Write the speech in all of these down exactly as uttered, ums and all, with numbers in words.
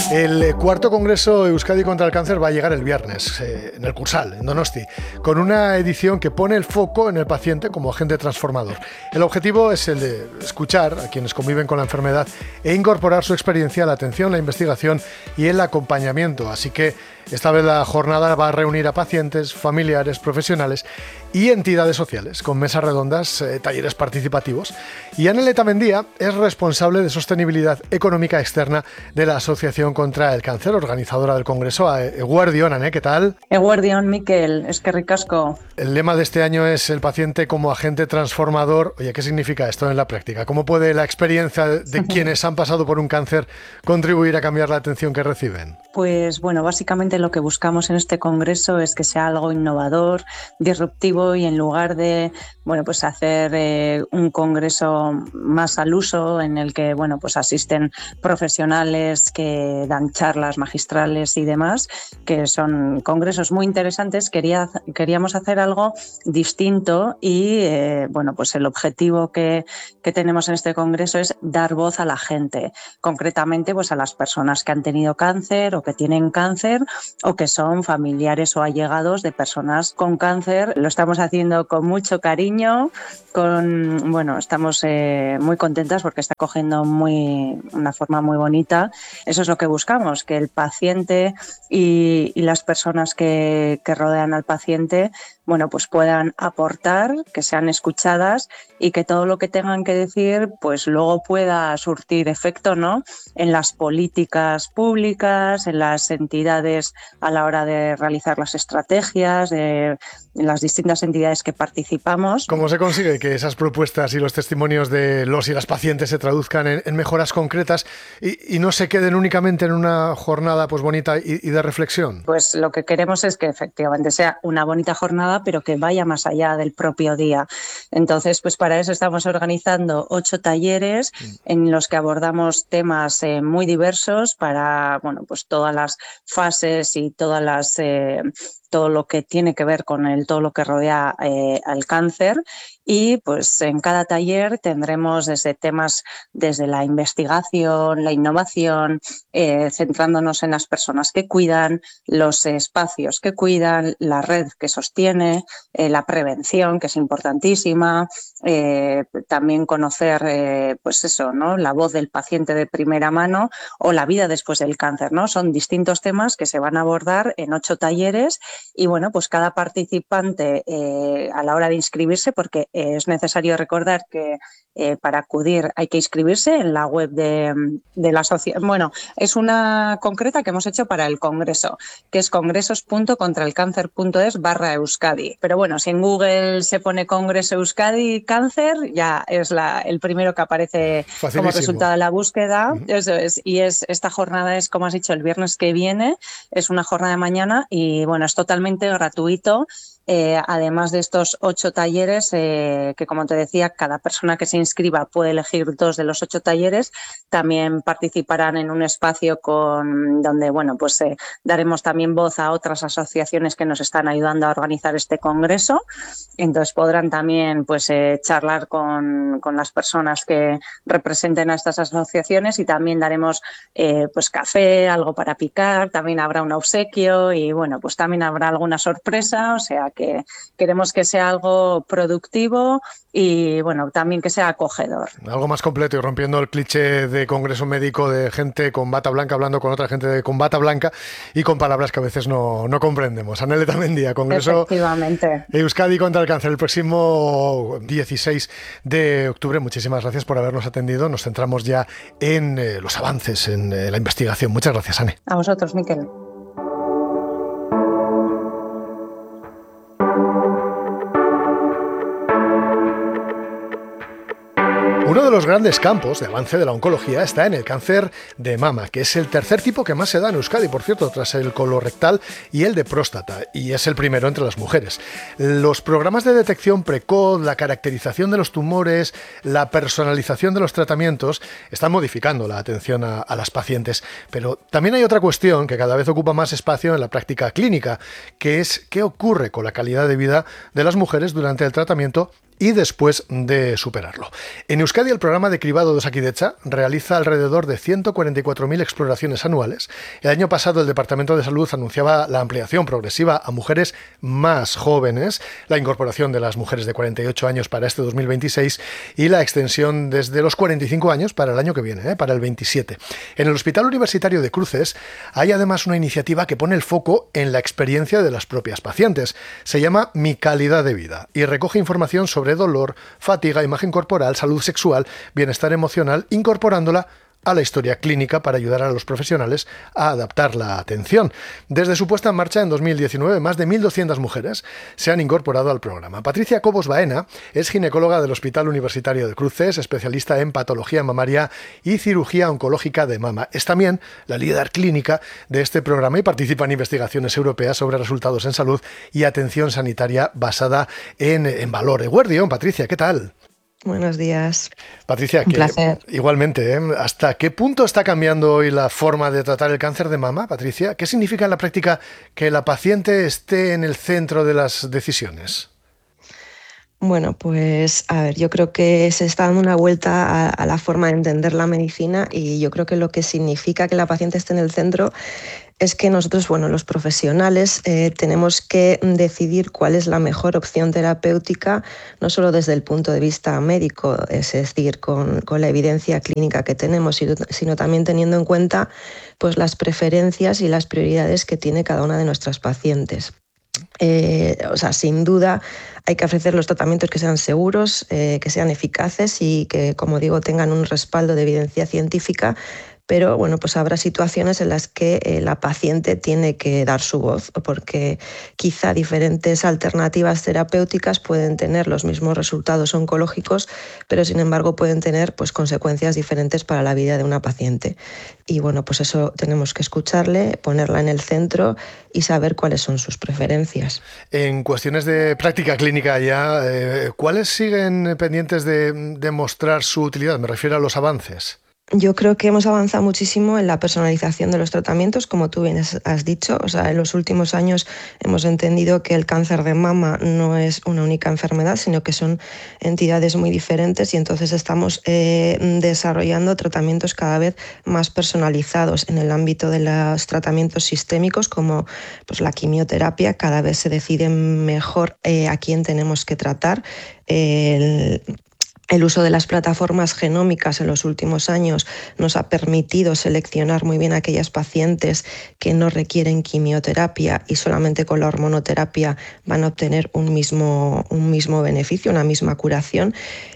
El cuarto Congreso Euskadi contra el Cáncer va a llegar el viernes, eh, en el Cursal, en Donosti, con una edición que pone el foco en el paciente como agente transformador. El objetivo es el de escuchar a quienes conviven con la enfermedad e incorporar su experiencia a la atención, la investigación y el acompañamiento. Así que esta vez la jornada va a reunir a pacientes, familiares, profesionales y entidades sociales, con mesas redondas, eh, talleres participativos. Y Anne Letamendia es responsable de sostenibilidad económica externa de la Asociación contra el Cáncer, organizadora del Congreso. Eguerdión, Anne, ¿qué tal? Eguerdión, Miquel, es que ricasco. El lema de este año es el paciente como agente transformador. Oye, ¿qué significa esto en la práctica? ¿Cómo puede la experiencia de quienes han pasado por un cáncer contribuir a cambiar la atención que reciben? Pues bueno, básicamente lo que buscamos en este congreso es que sea algo innovador, disruptivo, y en lugar de bueno, pues hacer eh, un congreso más al uso en el que bueno, pues asisten profesionales que dan charlas magistrales y demás, que son congresos muy interesantes, quería, queríamos hacer algo distinto y eh, bueno, pues el objetivo que, que tenemos en este congreso es dar voz a la gente, concretamente pues a las personas que han tenido cáncer o que tienen cáncer o que son familiares o allegados de personas con cáncer. Lo estamos haciendo con mucho cariño, con bueno, estamos eh, muy contentas porque está cogiendo muy, una forma muy bonita. Eso es lo que buscamos, que el paciente y, y las personas que, que rodean al paciente bueno, pues puedan aportar, que sean escuchadas y que todo lo que tengan que decir pues luego pueda surtir efecto, ¿no?, en las políticas públicas, en las entidades a la hora de realizar las estrategias, de en las distintas entidades que participamos. ¿Cómo se consigue que esas propuestas y los testimonios de los y las pacientes se traduzcan en, en mejoras concretas y, y no se queden únicamente en una jornada pues bonita y, y de reflexión? Pues lo que queremos es que efectivamente sea una bonita jornada, pero que vaya más allá del propio día. Entonces, pues para eso estamos organizando ocho talleres mm. en los que abordamos temas eh, muy diversos para, bueno, pues todas las fases y todas las eh, todo lo que tiene que ver con el todo lo que rodea eh, al cáncer. Y pues en cada taller tendremos desde temas desde la investigación, la innovación, eh, centrándonos en las personas que cuidan, los espacios que cuidan, la red que sostiene, eh, la prevención, que es importantísima, eh, también conocer eh, pues eso, ¿no?, la voz del paciente de primera mano o la vida después del cáncer, ¿no? Son distintos temas que se van a abordar en ocho talleres y bueno, pues cada participante eh, a la hora de inscribirse, porque es necesario recordar que eh, para acudir hay que inscribirse en la web de, de la asociación. Bueno, es una concreta que hemos hecho para el congreso, que es congresos punto contraelcáncer.es barra Euskadi. Pero bueno, si en Google se pone Congreso Euskadi Cáncer, ya es la, el primero que aparece Facilísimo. Como resultado de la búsqueda. Uh-huh. Eso es. Y es esta jornada es, como has dicho, el viernes que viene. Es una jornada de mañana y bueno, es totalmente gratuito. Eh, además de estos ocho talleres, eh, que como te decía, cada persona que se inscriba puede elegir dos de los ocho talleres. También participarán en un espacio con donde, bueno, pues eh, daremos también voz a otras asociaciones que nos están ayudando a organizar este congreso. Entonces podrán también, pues, eh, charlar con, con las personas que representen a estas asociaciones y también daremos, eh, pues, café, algo para picar. También habrá un obsequio y, bueno, pues también habrá alguna sorpresa. O sea que queremos que sea algo productivo y bueno, también que sea acogedor. Algo más completo y rompiendo el cliché de congreso médico de gente con bata blanca hablando con otra gente con bata blanca y con palabras que a veces no, no comprendemos. Anne Letamendia, Congreso Euskadi contra el Cáncer, el próximo dieciséis de octubre. Muchísimas gracias por habernos atendido. Nos centramos ya en eh, los avances, en eh, la investigación. Muchas gracias, Anne. A vosotros, Miquel. Uno de los grandes campos de avance de la oncología está en el cáncer de mama, que es el tercer tipo que más se da en Euskadi, por cierto, tras el colorectal y el de próstata, y es el primero entre las mujeres. Los programas de detección precoz, la caracterización de los tumores, la personalización de los tratamientos están modificando la atención a, a las pacientes, pero también hay otra cuestión que cada vez ocupa más espacio en la práctica clínica, que es qué ocurre con la calidad de vida de las mujeres durante el tratamiento y después de superarlo. En Euskadi, el programa de cribado de Osakidetza realiza alrededor de ciento cuarenta y cuatro mil exploraciones anuales. El año pasado el Departamento de Salud anunciaba la ampliación progresiva a mujeres más jóvenes, la incorporación de las mujeres de cuarenta y ocho años para este dos mil veintiséis y la extensión desde los cuarenta y cinco años para el año que viene, ¿eh? para el veintisiete. En el Hospital Universitario de Cruces hay además una iniciativa que pone el foco en la experiencia de las propias pacientes. Se llama Mi Calidad de Vida y recoge información sobre dolor, fatiga, imagen corporal, salud sexual, bienestar emocional, incorporándola a la historia clínica para ayudar a los profesionales a adaptar la atención. Desde su puesta en marcha en dos mil diecinueve, más de mil doscientas mujeres se han incorporado al programa. Patricia Cobos Baena es ginecóloga del Hospital Universitario de Cruces, especialista en patología mamaria y cirugía oncológica de mama. Es también la líder clínica de este programa y participa en investigaciones europeas sobre resultados en salud y atención sanitaria basada en, en valor. Eguerdión, Patricia, ¿qué tal? Buenos días. Patricia, un que, placer. Igualmente, ¿eh? ¿Hasta qué punto está cambiando hoy la forma de tratar el cáncer de mama, Patricia? ¿Qué significa en la práctica que la paciente esté en el centro de las decisiones? Bueno, pues a ver, yo creo que se está dando una vuelta a, a la forma de entender la medicina y yo creo que lo que significa que la paciente esté en el centro es que nosotros, bueno, los profesionales, eh, tenemos que decidir cuál es la mejor opción terapéutica, no solo desde el punto de vista médico, es decir, con, con la evidencia clínica que tenemos, sino, sino también teniendo en cuenta pues, las preferencias y las prioridades que tiene cada una de nuestras pacientes. Eh, o sea, sin duda hay que ofrecer los tratamientos que sean seguros, eh, que sean eficaces y que, como digo, tengan un respaldo de evidencia científica. Pero bueno, pues habrá situaciones en las que eh, la paciente tiene que dar su voz, porque quizá diferentes alternativas terapéuticas pueden tener los mismos resultados oncológicos, pero sin embargo pueden tener pues, consecuencias diferentes para la vida de una paciente. Y bueno, pues eso tenemos que escucharle, ponerla en el centro y saber cuáles son sus preferencias. En cuestiones de práctica clínica ya, eh, ¿cuáles siguen pendientes de demostrar su utilidad? Me refiero a los avances. Yo creo que hemos avanzado muchísimo en la personalización de los tratamientos, como tú bien has dicho. O sea, en los últimos años hemos entendido que el cáncer de mama no es una única enfermedad, sino que son entidades muy diferentes y entonces estamos eh, desarrollando tratamientos cada vez más personalizados en el ámbito de los tratamientos sistémicos, como pues, la quimioterapia. Cada vez se decide mejor eh, a quién tenemos que tratar. El, El uso de las plataformas genómicas en los últimos años nos ha permitido seleccionar muy bien a aquellas pacientes que no requieren quimioterapia y solamente con la hormonoterapia van a obtener un mismo, un mismo beneficio, una misma curación.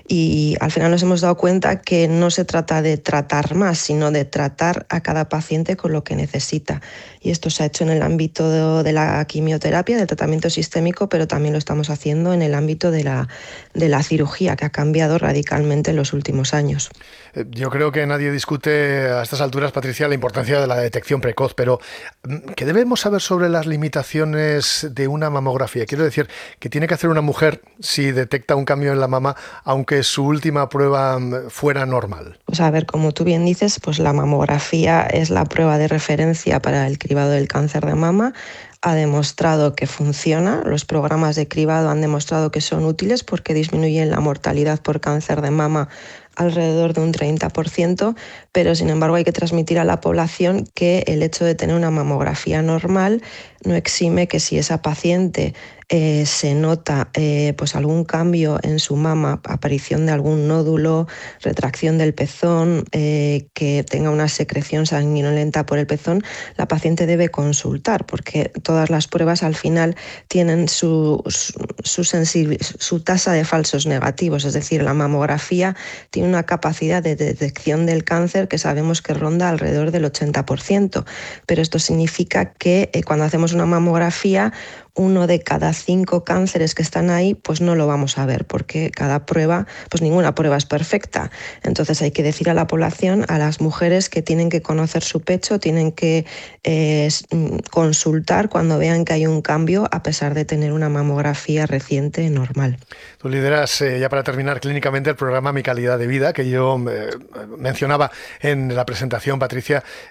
Y al final nos hemos dado cuenta que no se trata de tratar más, sino de tratar a cada paciente con lo que necesita. Y esto se ha hecho en el ámbito de la quimioterapia, del tratamiento sistémico, pero también lo estamos haciendo en el ámbito de la, de la cirugía, que ha cambiado radicalmente en los últimos años. Yo creo que nadie discute a estas alturas, Patricia, la importancia de la detección precoz, pero ¿qué debemos saber sobre las limitaciones de una mamografía? Quiero decir, ¿qué tiene que hacer una mujer si detecta un cambio en la mama, aunque su última prueba fuera normal? Pues a ver, como tú bien dices, pues la mamografía es la prueba de referencia para el cribado del cáncer de mama. Ha demostrado que funciona, los programas de cribado han demostrado que son útiles porque disminuyen la mortalidad por cáncer de mama alrededor de un treinta por ciento, pero sin embargo hay que transmitir a la población que el hecho de tener una mamografía normal no exime que si esa paciente eh, se nota eh, pues algún cambio en su mama, aparición de algún nódulo, retracción del pezón, eh, que tenga una secreción sanguinolenta por el pezón, la paciente debe consultar porque todas las pruebas al final tienen su, su, su, sensibil- su tasa de falsos negativos, es decir, la mamografía tiene una capacidad de detección del cáncer que sabemos que ronda alrededor del ochenta por ciento, pero esto significa que eh, cuando hacemos una mamografía, uno de cada cinco cánceres que están ahí, pues no lo vamos a ver, porque cada prueba, pues ninguna prueba es perfecta. Entonces hay que decir a la población, a las mujeres, que tienen que conocer su pecho, tienen que eh, consultar cuando vean que hay un cambio, a pesar de tener una mamografía reciente normal. Tú lideras, eh, ya para terminar, clínicamente el programa Mi Calidad de Vida, que yo eh, mencionaba en la presentación, Patricia. Eh,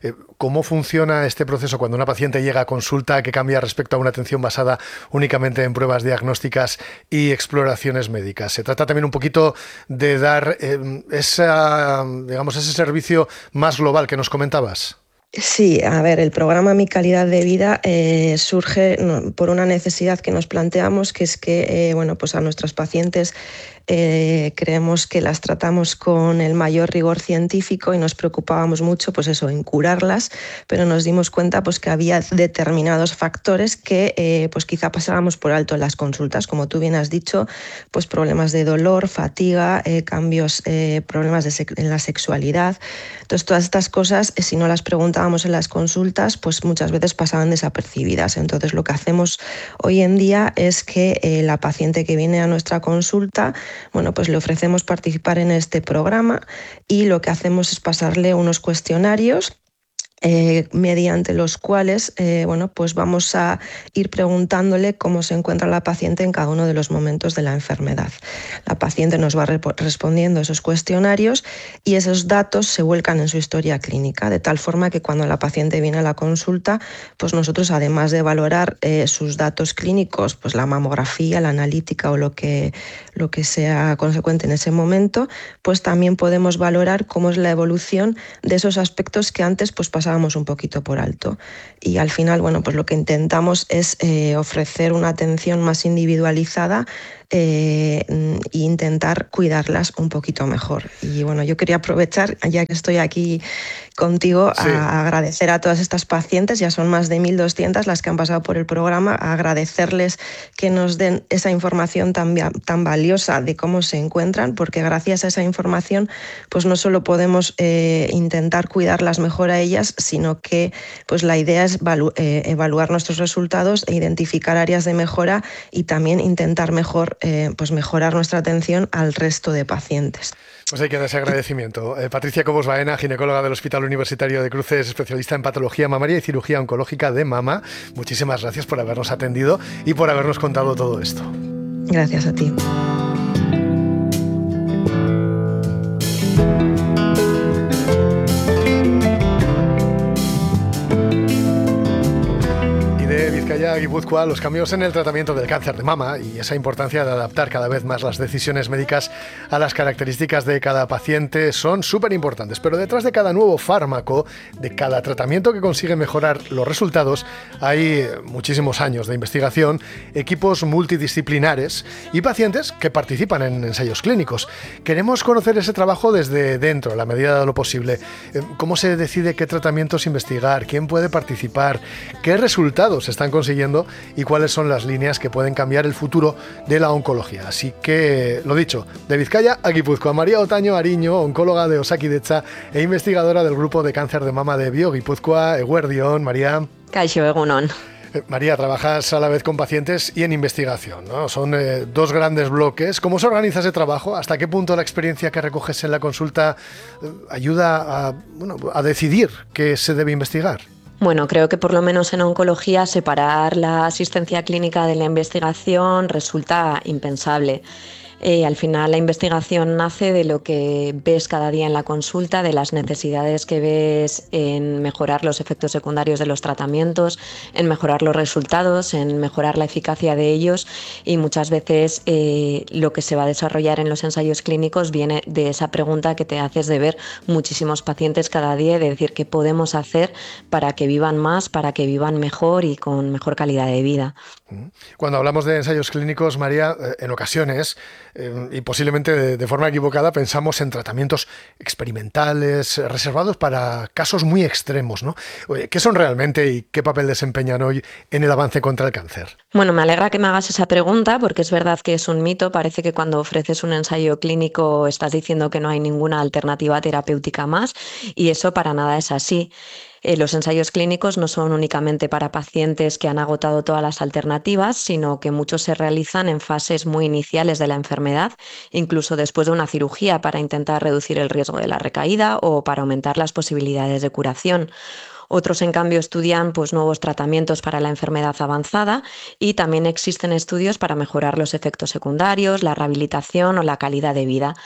cómo funciona este proceso cuando una paciente llega a consulta, que cambia respecto a una atención basada únicamente en pruebas diagnósticas y exploraciones médicas. Se trata también un poquito de dar eh, esa, digamos, ese servicio más global que nos comentabas. Sí, a ver, el programa Mi Calidad de Vida eh, surge no, por una necesidad que nos planteamos, que es que eh, bueno, pues a nuestras pacientes eh, creemos que las tratamos con el mayor rigor científico y nos preocupábamos mucho, pues eso, en curarlas, pero nos dimos cuenta pues que había determinados factores que eh, pues quizá pasábamos por alto en las consultas, como tú bien has dicho, pues problemas de dolor, fatiga, eh, cambios, eh, problemas de sec- en la sexualidad. Entonces todas estas cosas, eh, si no las preguntábamos en las consultas, pues muchas veces pasaban desapercibidas. Entonces lo que hacemos hoy en día es que eh, la paciente que viene a nuestra consulta, bueno, pues le ofrecemos participar en este programa y lo que hacemos es pasarle unos cuestionarios Eh, mediante los cuales eh, bueno, pues vamos a ir preguntándole cómo se encuentra la paciente en cada uno de los momentos de la enfermedad. La paciente nos va rep- respondiendo esos cuestionarios y esos datos se vuelcan en su historia clínica, de tal forma que cuando la paciente viene a la consulta, pues nosotros, además de valorar eh, sus datos clínicos, pues la mamografía, la analítica o lo que, lo que sea consecuente en ese momento, pues también podemos valorar cómo es la evolución de esos aspectos que antes pues pasaban un poquito por alto. Y al final, bueno, pues lo que intentamos es eh, ofrecer una atención más individualizada eh, e intentar cuidarlas un poquito mejor. Y bueno, yo quería aprovechar, ya que estoy aquí contigo, sí, a agradecer a todas estas pacientes, ya son más de mil doscientas las que han pasado por el programa, a agradecerles que nos den esa información tan, tan valiosa de cómo se encuentran, porque gracias a esa información pues no solo podemos eh, intentar cuidarlas mejor a ellas, sino que pues la idea es evalu- eh, evaluar nuestros resultados e identificar áreas de mejora y también intentar mejor, eh, pues mejorar nuestra atención al resto de pacientes. Pues hay que dar ese agradecimiento. Eh, Patricia Cobos Baena, ginecóloga del Hospital Universitario de Cruces, especialista en patología mamaria y cirugía oncológica de mama. Muchísimas gracias por habernos atendido y por habernos contado todo esto. Gracias a ti. Vizcaya, Guipúzcoa, los cambios en el tratamiento del cáncer de mama y esa importancia de adaptar cada vez más las decisiones médicas a las características de cada paciente son súper importantes. Pero detrás de cada nuevo fármaco, de cada tratamiento que consigue mejorar los resultados, hay muchísimos años de investigación, equipos multidisciplinares y pacientes que participan en ensayos clínicos. Queremos conocer ese trabajo desde dentro, a la medida de lo posible. ¿Cómo se decide qué tratamientos investigar? ¿Quién puede participar? ¿Qué resultados están consiguiendo y cuáles son las líneas que pueden cambiar el futuro de la oncología? Así que, lo dicho, de Vizcaya a Guipúzcoa, María Otaño Ariño, oncóloga de Osakidetza e investigadora del grupo de cáncer de mama de Bio Guipúzcoa. Eguerdión, María. Kaixo, egunon. Eh, María, trabajas a la vez con pacientes y en investigación, ¿no? Son eh, dos grandes bloques. ¿Cómo se organiza ese trabajo? ¿Hasta qué punto la experiencia que recoges en la consulta eh, ayuda a, bueno, a decidir qué se debe investigar? Bueno, creo que por lo menos en oncología separar la asistencia clínica de la investigación resulta impensable. Eh, al final la investigación nace de lo que ves cada día en la consulta, de las necesidades que ves en mejorar los efectos secundarios de los tratamientos, en mejorar los resultados, en mejorar la eficacia de ellos y muchas veces eh, lo que se va a desarrollar en los ensayos clínicos viene de esa pregunta que te haces de ver muchísimos pacientes cada día y de decir qué podemos hacer para que vivan más, para que vivan mejor y con mejor calidad de vida. Cuando hablamos de ensayos clínicos, María, en ocasiones, eh, y posiblemente de, de forma equivocada, pensamos en tratamientos experimentales, reservados para casos muy extremos, ¿no? ¿Qué son realmente y qué papel desempeñan hoy en el avance contra el cáncer? Bueno, me alegra que me hagas esa pregunta porque es verdad que es un mito. Parece que cuando ofreces un ensayo clínico estás diciendo que no hay ninguna alternativa terapéutica más y eso para nada es así. Eh, los ensayos clínicos no son únicamente para pacientes que han agotado todas las alternativas, sino que muchos se realizan en fases muy iniciales de la enfermedad, incluso después de una cirugía para intentar reducir el riesgo de la recaída o para aumentar las posibilidades de curación. Otros, en cambio, estudian pues, nuevos tratamientos para la enfermedad avanzada y también existen estudios para mejorar los efectos secundarios, la rehabilitación o la calidad de vida.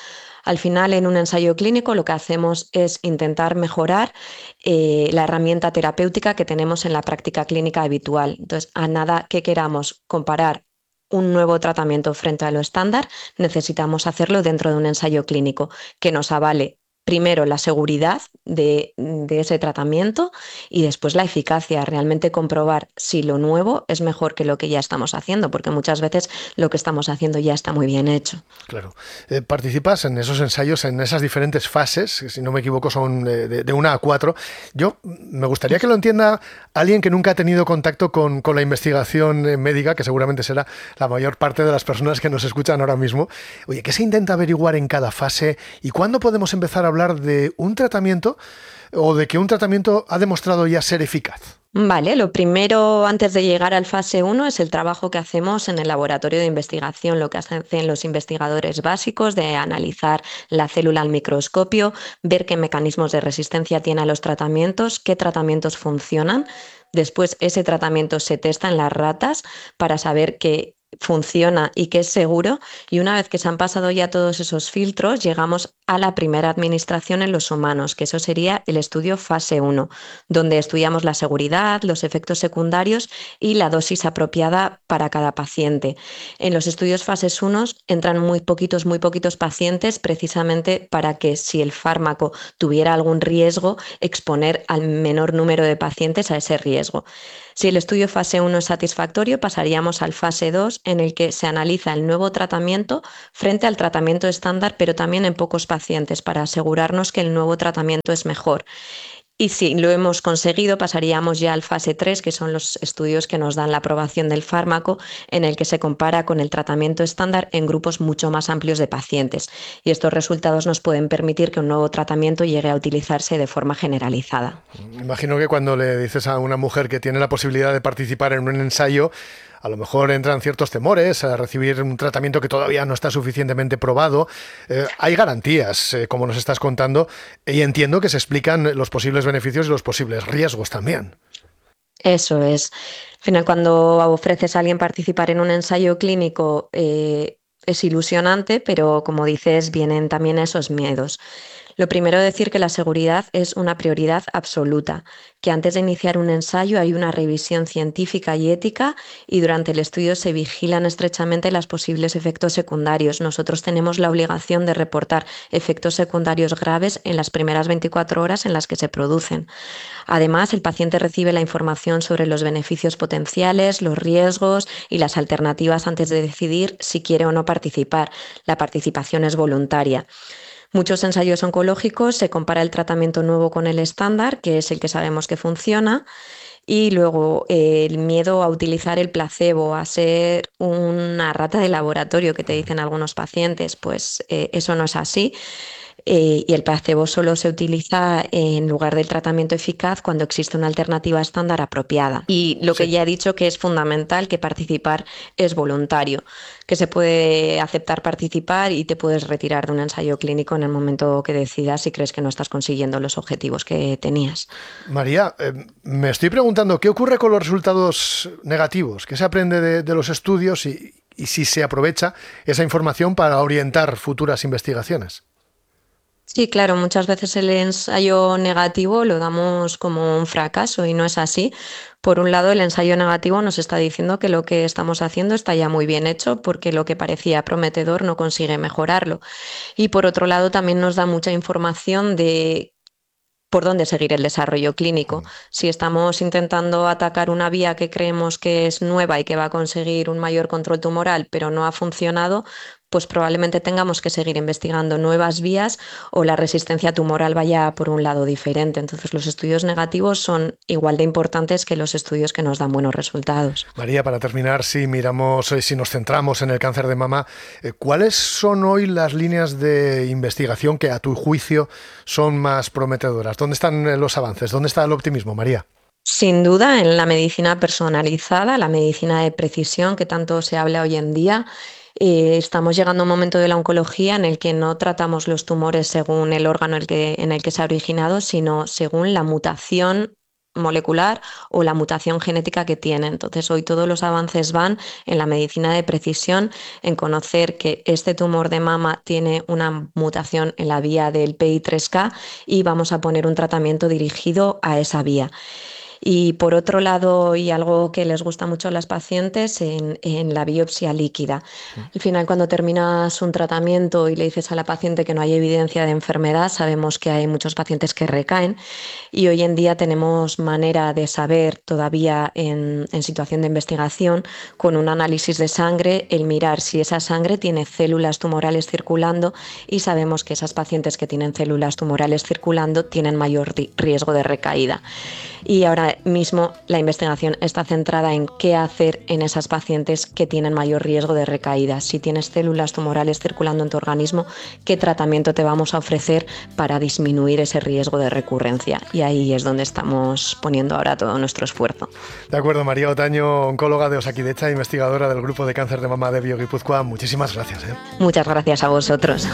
Al final, en un ensayo clínico lo que hacemos es intentar mejorar eh, la herramienta terapéutica que tenemos en la práctica clínica habitual. Entonces, a nada que queramos comparar un nuevo tratamiento frente a lo estándar, necesitamos hacerlo dentro de un ensayo clínico que nos avale primero la seguridad de, de ese tratamiento y después la eficacia, realmente comprobar si lo nuevo es mejor que lo que ya estamos haciendo, porque muchas veces lo que estamos haciendo ya está muy bien hecho. Claro. Eh, participas en esos ensayos, en esas diferentes fases, que si no me equivoco son de, de, de una a cuatro. Yo me gustaría que lo entienda alguien que nunca ha tenido contacto con, con la investigación médica, que seguramente será la mayor parte de las personas que nos escuchan ahora mismo. Oye, ¿qué se intenta averiguar en cada fase y cuándo podemos empezar a hablar de un tratamiento o de que un tratamiento ha demostrado ya ser eficaz? Vale, lo primero antes de llegar al fase uno es el trabajo que hacemos en el laboratorio de investigación, lo que hacen los investigadores básicos de analizar la célula al microscopio, ver qué mecanismos de resistencia tiene a los tratamientos, qué tratamientos funcionan. Después ese tratamiento se testa en las ratas para saber que funciona y que es seguro, y una vez que se han pasado ya todos esos filtros llegamos a la primera administración en los humanos, que eso sería el estudio fase uno, donde estudiamos la seguridad, los efectos secundarios y la dosis apropiada para cada paciente. En los estudios fases uno entran muy poquitos, muy poquitos pacientes, precisamente para que si el fármaco tuviera algún riesgo, exponer al menor número de pacientes a ese riesgo. Si el estudio fase uno es satisfactorio, pasaríamos al fase dos, en el que se analiza el nuevo tratamiento frente al tratamiento estándar, pero también en pocos pacientes, para asegurarnos que el nuevo tratamiento es mejor. Y si lo hemos conseguido, pasaríamos ya al fase tres, que son los estudios que nos dan la aprobación del fármaco, en el que se compara con el tratamiento estándar en grupos mucho más amplios de pacientes. Y estos resultados nos pueden permitir que un nuevo tratamiento llegue a utilizarse de forma generalizada. Imagino que cuando le dices a una mujer que tiene la posibilidad de participar en un ensayo, a lo mejor entran ciertos temores a recibir un tratamiento que todavía no está suficientemente probado. Eh, hay garantías, eh, como nos estás contando, y entiendo que se explican los posibles beneficios y los posibles riesgos también. Eso es. Al final, cuando ofreces a alguien participar en un ensayo clínico, eh, es ilusionante, pero como dices, vienen también esos miedos. Lo primero, decir que la seguridad es una prioridad absoluta, que antes de iniciar un ensayo hay una revisión científica y ética, y durante el estudio se vigilan estrechamente los posibles efectos secundarios. Nosotros tenemos la obligación de reportar efectos secundarios graves en las primeras veinticuatro horas en las que se producen. Además, el paciente recibe la información sobre los beneficios potenciales, los riesgos y las alternativas antes de decidir si quiere o no participar. La participación es voluntaria. Muchos ensayos oncológicos se compara el tratamiento nuevo con el estándar, que es el que sabemos que funciona, y luego eh, el miedo a utilizar el placebo, a ser una rata de laboratorio, que te dicen algunos pacientes, pues eh, eso no es así. Eh, y el placebo solo se utiliza en lugar del tratamiento eficaz cuando existe una alternativa estándar apropiada. Y lo que sí. ya he dicho, que es fundamental, que participar es voluntario, que se puede aceptar participar y te puedes retirar de un ensayo clínico en el momento que decidas si crees que no estás consiguiendo los objetivos que tenías. María, eh, me estoy preguntando, ¿qué ocurre con los resultados negativos? ¿Qué se aprende de, de los estudios y, y si se aprovecha esa información para orientar futuras investigaciones? Sí, claro, muchas veces el ensayo negativo lo damos como un fracaso y no es así. Por un lado, el ensayo negativo nos está diciendo que lo que estamos haciendo está ya muy bien hecho, porque lo que parecía prometedor no consigue mejorarlo. Y por otro lado, también nos da mucha información de por dónde seguir el desarrollo clínico. Si estamos intentando atacar una vía que creemos que es nueva y que va a conseguir un mayor control tumoral, pero no ha funcionado, pues probablemente tengamos que seguir investigando nuevas vías o la resistencia tumoral vaya por un lado diferente. Entonces, los estudios negativos son igual de importantes que los estudios que nos dan buenos resultados. María, para terminar, si miramos, si nos centramos en el cáncer de mama, ¿cuáles son hoy las líneas de investigación que a tu juicio son más prometedoras? ¿Dónde están los avances? ¿Dónde está el optimismo, María? Sin duda, en la medicina personalizada, la medicina de precisión que tanto se habla hoy en día. Eh, estamos llegando a un momento de la oncología en el que no tratamos los tumores según el órgano el que, en el que se ha originado, sino según la mutación molecular o la mutación genética que tiene. Entonces, hoy todos los avances van en la medicina de precisión, en conocer que este tumor de mama tiene una mutación en la vía del P I tres K y vamos a poner un tratamiento dirigido a esa vía. Y por otro lado, y algo que les gusta mucho a las pacientes, en, en la biopsia líquida. Al final, cuando terminas un tratamiento y le dices a la paciente que no hay evidencia de enfermedad, sabemos que hay muchos pacientes que recaen y hoy en día tenemos manera de saber todavía en, en situación de investigación, con un análisis de sangre, el mirar si esa sangre tiene células tumorales circulando, y sabemos que esas pacientes que tienen células tumorales circulando tienen mayor riesgo de recaída. Y ahora mismo la investigación está centrada en qué hacer en esas pacientes que tienen mayor riesgo de recaída. Si tienes células tumorales circulando en tu organismo, ¿qué tratamiento te vamos a ofrecer para disminuir ese riesgo de recurrencia? Y ahí es donde estamos poniendo ahora todo nuestro esfuerzo. De acuerdo, María Otaño, oncóloga de Osakidetza, investigadora del Grupo de Cáncer de Mama de Bio-Guipúzcoa. Muchísimas gracias. ¿eh? Muchas gracias a vosotros.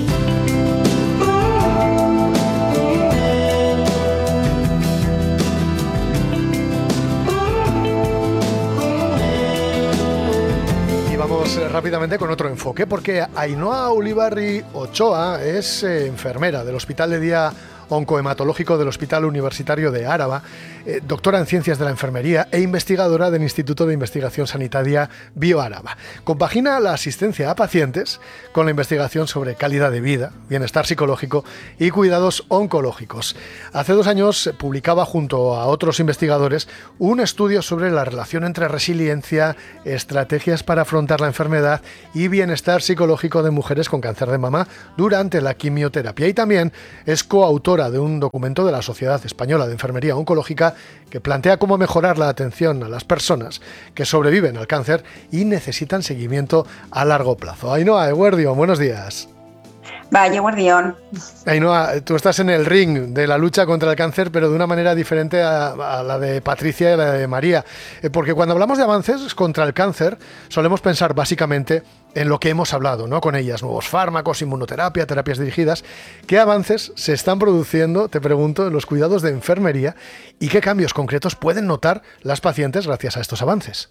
Rápidamente con otro enfoque, porque Ainhoa Ulibarri Ochoa es eh, enfermera del Hospital de Día Oncohematológico del Hospital Universitario de Áraba, eh, doctora en Ciencias de la Enfermería e investigadora del Instituto de Investigación Sanitaria BioAraba. Compagina la asistencia a pacientes con la investigación sobre calidad de vida, bienestar psicológico y cuidados oncológicos. Hace dos años publicaba junto a otros investigadores un estudio sobre la relación entre resiliencia, estrategias para afrontar la enfermedad y bienestar psicológico de mujeres con cáncer de mama durante la quimioterapia. Y también es coautora de un documento de la Sociedad Española de Enfermería Oncológica que plantea cómo mejorar la atención a las personas que sobreviven al cáncer y necesitan seguimiento a largo plazo. Ainhoa, eguerdión, buenos días. Vaya guardión. Ainhoa, tú estás en el ring de la lucha contra el cáncer, pero de una manera diferente a, a la de Patricia y a la de María. Eh, porque cuando hablamos de avances contra el cáncer, solemos pensar básicamente en lo que hemos hablado, ¿no? Con ellas, nuevos fármacos, inmunoterapia, terapias dirigidas. ¿Qué avances se están produciendo, te pregunto, en los cuidados de enfermería y qué cambios concretos pueden notar las pacientes gracias a estos avances?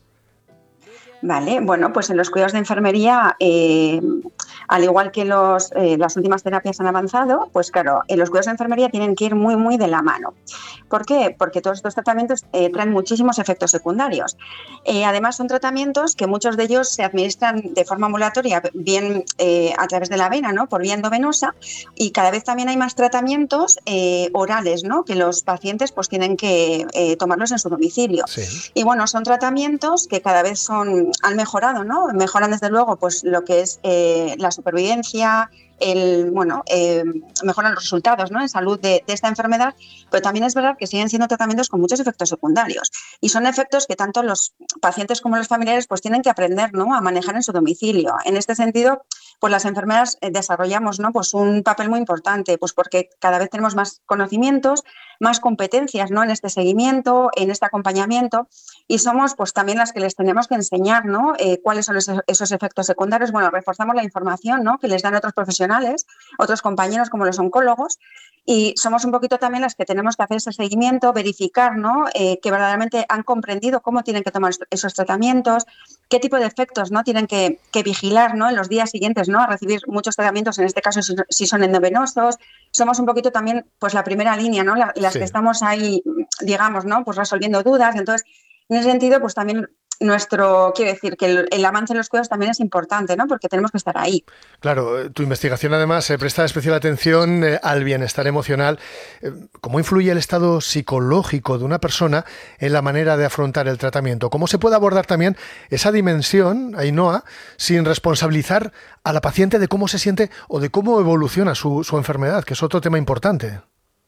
Vale, bueno, pues en los cuidados de enfermería, eh, al igual que los, eh, las últimas terapias han avanzado, pues claro, en los cuidados de enfermería tienen que ir muy, muy de la mano. ¿Por qué? Porque todos estos tratamientos eh, traen muchísimos efectos secundarios. Eh, además, son tratamientos que muchos de ellos se administran de forma ambulatoria, bien eh, a través de la vena, ¿no? Por vía endovenosa, y cada vez también hay más tratamientos eh, orales, ¿no? Que los pacientes pues tienen que eh, tomarlos en su domicilio. Sí. Y bueno, son tratamientos que cada vez son han mejorado, ¿no? Mejoran desde luego pues lo que es eh, la supervivencia, el, bueno, eh, mejoran los resultados, ¿no? En salud de, de esta enfermedad, pero también es verdad que siguen siendo tratamientos con muchos efectos secundarios y son efectos que tanto los pacientes como los familiares pues tienen que aprender, ¿no? A manejar en su domicilio. En este sentido, pues las enfermeras eh, desarrollamos, ¿no? Pues un papel muy importante, pues porque cada vez tenemos más conocimientos, más competencias, ¿no? En este seguimiento, en este acompañamiento, y somos pues también las que les tenemos que enseñar, ¿no? Eh, cuáles son esos, esos efectos secundarios. Bueno, reforzamos la información, ¿no? Que les dan otros profesionales, otros compañeros como los oncólogos, y somos un poquito también las que tenemos que hacer ese seguimiento, verificar, ¿no? Eh, que verdaderamente han comprendido cómo tienen que tomar esos tratamientos, qué tipo de efectos, ¿no? Tienen que, que vigilar, ¿no? En los días siguientes, ¿no? A recibir muchos tratamientos, en este caso si, si son endovenosos. Somos un poquito también pues la primera línea, ¿no? La, las sí. que estamos ahí, digamos, ¿no? Pues resolviendo dudas. Entonces, en ese sentido, pues también nuestro, quiero decir, que el, el avance en los cuidados también es importante, ¿no? Porque tenemos que estar ahí. Claro, tu investigación además se presta especial atención eh, al bienestar emocional. Eh, ¿Cómo influye el estado psicológico de una persona en la manera de afrontar el tratamiento? ¿Cómo se puede abordar también esa dimensión, Ainhoa, sin responsabilizar a la paciente de cómo se siente o de cómo evoluciona su, su enfermedad, que es otro tema importante?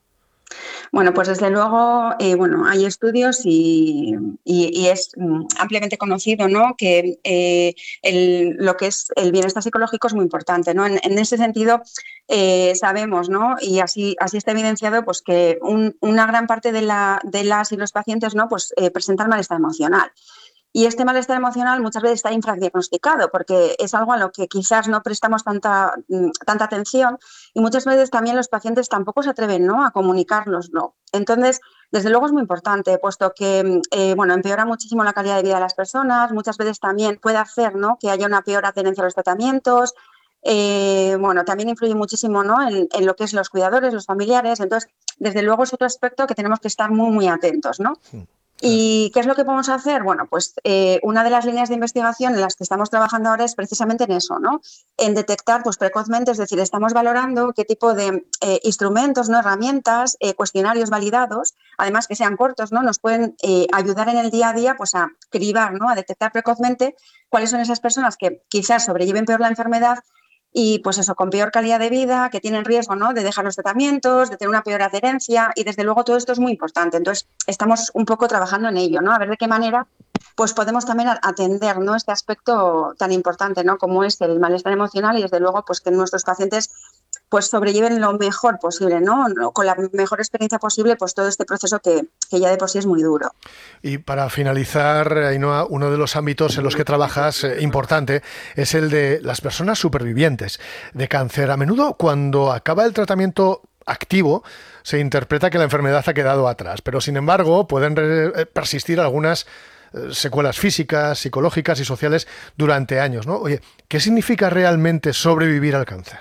Bueno, pues desde luego, eh, bueno, hay estudios y, y, y es ampliamente conocido, ¿no? Que eh, el, lo que es el bienestar psicológico es muy importante, ¿no? En, en ese sentido, eh, sabemos, ¿no? Y así, así está evidenciado, pues que un, una gran parte de, la, de las y los pacientes, ¿no? Pues eh, presentan malestar emocional. Y este malestar emocional muchas veces está infradiagnosticado porque es algo a lo que quizás no prestamos tanta, tanta atención y muchas veces también los pacientes tampoco se atreven, ¿no? A comunicárnoslo. Entonces, desde luego es muy importante, puesto que eh, bueno, empeora muchísimo la calidad de vida de las personas, muchas veces también puede hacer, ¿no?, que haya una peor adherencia a los tratamientos. Eh, bueno, también influye muchísimo, ¿no?, en, en lo que es los cuidadores, los familiares. Entonces, desde luego es otro aspecto que tenemos que estar muy, muy atentos, ¿no? Sí. ¿Y qué es lo que podemos hacer? Bueno, pues eh, una de las líneas de investigación en las que estamos trabajando ahora es precisamente en eso, ¿no? En detectar pues, precozmente, es decir, estamos valorando qué tipo de eh, instrumentos, ¿no?, herramientas, eh, cuestionarios validados, además que sean cortos, ¿no?, nos pueden eh, ayudar en el día a día pues, a cribar, ¿no?, a detectar precozmente cuáles son esas personas que quizás sobrelleven peor la enfermedad y pues eso, con peor calidad de vida, que tienen riesgo, ¿no?, de dejar los tratamientos, de tener una peor adherencia, y desde luego todo esto es muy importante. Entonces, estamos un poco trabajando en ello, ¿no?, a ver de qué manera pues podemos también atender, ¿no?, este aspecto tan importante, ¿no?, como es el malestar emocional, y desde luego pues que nuestros pacientes pues sobrelleven lo mejor posible, ¿no?, con la mejor experiencia posible, pues todo este proceso que, que ya de por sí es muy duro. Y para finalizar, Ainhoa, uno de los ámbitos en los que trabajas eh, importante es el de las personas supervivientes de cáncer. A menudo, cuando acaba el tratamiento activo, se interpreta que la enfermedad ha quedado atrás, pero sin embargo pueden re- persistir algunas eh, secuelas físicas, psicológicas y sociales durante años, ¿no? Oye, ¿qué significa realmente sobrevivir al cáncer?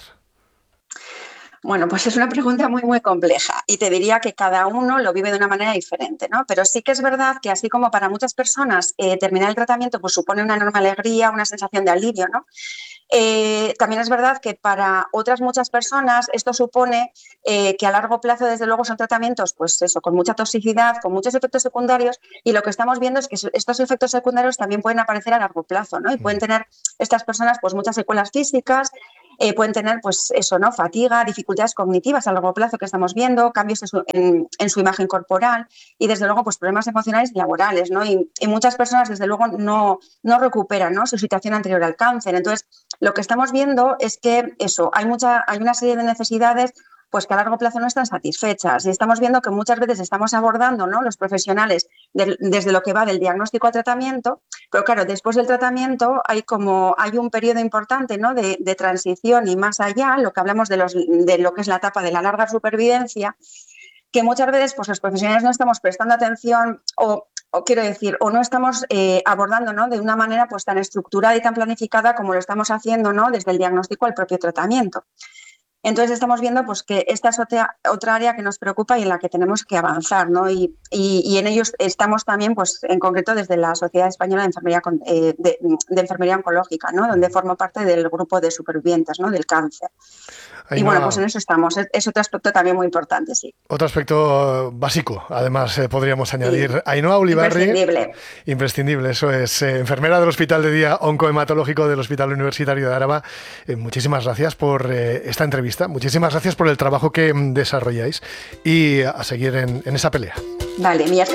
Bueno, pues es una pregunta muy, muy compleja, y te diría que cada uno lo vive de una manera diferente, ¿no? Pero sí que es verdad que, así como para muchas personas eh, terminar el tratamiento pues supone una enorme alegría, una sensación de alivio, ¿no? Eh, también es verdad que para otras muchas personas esto supone eh, que a largo plazo, desde luego, son tratamientos pues eso, con mucha toxicidad, con muchos efectos secundarios, y lo que estamos viendo es que estos efectos secundarios también pueden aparecer a largo plazo, ¿no? Y pueden tener estas personas pues muchas secuelas físicas, eh, pueden tener pues eso, ¿no?, fatiga, dificultades cognitivas a largo plazo que estamos viendo, cambios en su, en, en su imagen corporal, y desde luego pues problemas emocionales y laborales, ¿no? Y, y muchas personas desde luego no, no recuperan, ¿no?, su situación anterior al cáncer. Entonces, lo que estamos viendo es que eso, hay, mucha, hay una serie de necesidades pues que a largo plazo no están satisfechas, y estamos viendo que muchas veces estamos abordando, ¿no?, los profesionales de, desde lo que va del diagnóstico al tratamiento, pero claro, después del tratamiento hay como hay un periodo importante, ¿no?, de, de transición, y más allá, lo que hablamos de, los, de lo que es la etapa de la larga supervivencia, que muchas veces pues los profesionales no estamos prestando atención, o O quiero decir, o no estamos eh, abordando, ¿no?, de una manera pues tan estructurada y tan planificada como lo estamos haciendo, ¿no?, desde el diagnóstico al propio tratamiento. Entonces estamos viendo pues que esta es otra, otra área que nos preocupa y en la que tenemos que avanzar, ¿no? Y, y, y en ello estamos también, pues en concreto desde la Sociedad Española de Enfermería, eh, de, de Enfermería Oncológica, ¿no?, donde formo parte del grupo de supervivientes, ¿no?, del cáncer. Ainhoa, y bueno, pues en eso estamos. Es, es otro aspecto también muy importante, sí. Otro aspecto básico, además, eh, podríamos añadir. Sí. Ainhoa Ulibarri. Imprescindible. Imprescindible, eso es. Eh, enfermera del Hospital de Día Oncohematológico del Hospital Universitario de Araba. Eh, muchísimas gracias por eh, esta entrevista. Muchísimas gracias por el trabajo que desarrolláis. Y a seguir en, en esa pelea. Vale, mías.